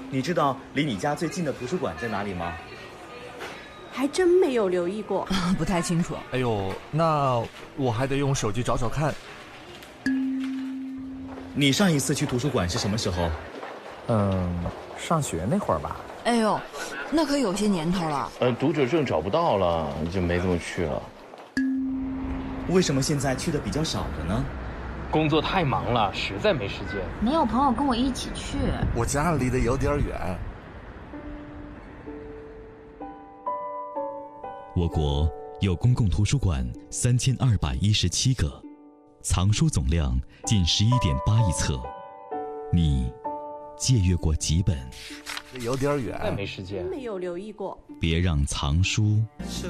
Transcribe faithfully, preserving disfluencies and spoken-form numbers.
你知道离你家最近的图书馆在哪里吗？ 还真没有留意过， 不太清楚。 哎呦，那我还得用手机找找看。 你上一次去图书馆是什么时候？ 嗯，上学那会儿吧。 哎呦，那可有些年头了。 呃，读者证找不到了，就没怎么去了。 为什么现在去的比较少了呢？ 工作太忙了，实在没时间。 没有朋友跟我一起去。 我家离得有点远。 我国有公共图书馆三千二百一十七个，藏书总量近十一点八亿册。你借阅过几本？ 有点远， 实在没时间。 没有留意过。 别让藏书